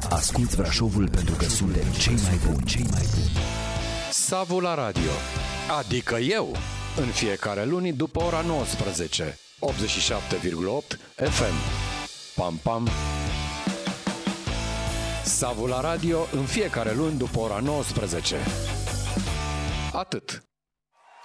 Asculți Brașovul pentru că suntem cei mai buni. Savul la radio, adică eu, în fiecare luni după ora 19, 87,8 FM. Pam, pam! Savul la radio în fiecare luni după ora 19. Atât.